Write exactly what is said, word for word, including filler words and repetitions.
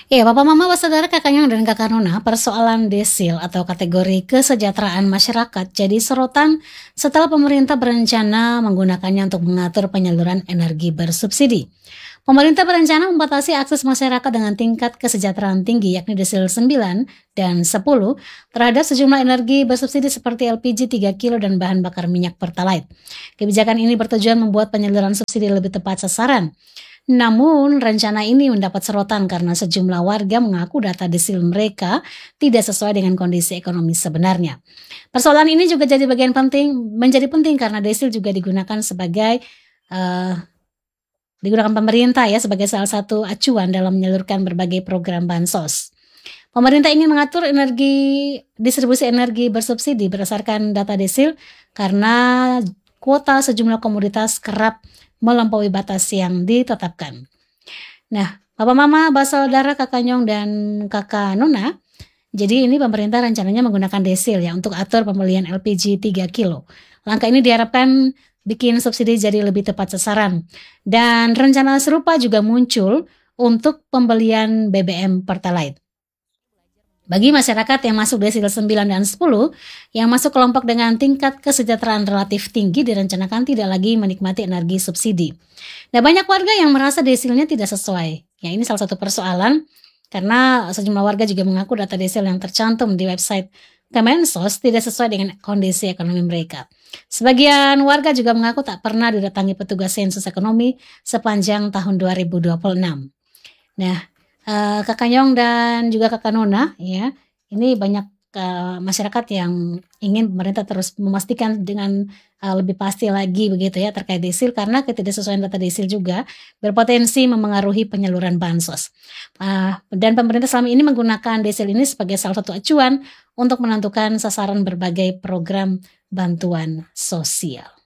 Iya, Papa Mama, Saudara, Kakaknya, dan Kakak Nona, persoalan desil atau kategori kesejahteraan masyarakat jadi sorotan setelah pemerintah berencana menggunakannya untuk mengatur penyaluran energi bersubsidi. Pemerintah berencana membatasi akses masyarakat dengan tingkat kesejahteraan tinggi yakni desil sembilan dan sepuluh terhadap sejumlah energi bersubsidi seperti L P G tiga kilo dan bahan bakar minyak Pertalite. Kebijakan ini bertujuan membuat penyaluran subsidi lebih tepat sasaran. Namun, rencana ini mendapat sorotan karena sejumlah warga mengaku data desil mereka tidak sesuai dengan kondisi ekonomi sebenarnya. Persoalan ini juga jadi bagian penting, menjadi penting karena desil juga digunakan sebagai uh, digunakan pemerintah ya sebagai salah satu acuan dalam menyalurkan berbagai program bansos. Pemerintah ingin mengatur energi distribusi energi bersubsidi berdasarkan data desil karena kuota sejumlah komoditas kerap melampaui batas yang ditetapkan. Nah, Papa Mama, Saudara, Kakak Nyong, dan Kakak Nona, jadi ini pemerintah rencananya menggunakan desil ya untuk atur pembelian L P G tiga kilo. Langkah ini diharapkan bikin subsidi jadi lebih tepat sasaran. Dan rencana serupa juga muncul untuk pembelian B B M Pertalite. Bagi masyarakat yang masuk desil sembilan dan sepuluh, yang masuk kelompok dengan tingkat kesejahteraan relatif tinggi direncanakan tidak lagi menikmati energi subsidi. Nah, banyak warga yang merasa desilnya tidak sesuai. Ya, ini salah satu persoalan karena sejumlah warga juga mengaku data desil yang tercantum di website Kemensos tidak sesuai dengan kondisi ekonomi mereka. Sebagian warga juga mengaku tak pernah didatangi petugas sensus ekonomi sepanjang tahun dua ribu dua puluh enam. Nah, Uh, Kakak Nyong dan juga Kakak Nona ya, ini banyak uh, masyarakat yang ingin pemerintah terus memastikan dengan uh, lebih pasti lagi begitu ya terkait desil karena ketidaksesuaian data desil juga berpotensi memengaruhi penyaluran bansos. Uh, dan pemerintah selama ini menggunakan desil ini sebagai salah satu acuan untuk menentukan sasaran berbagai program bantuan sosial.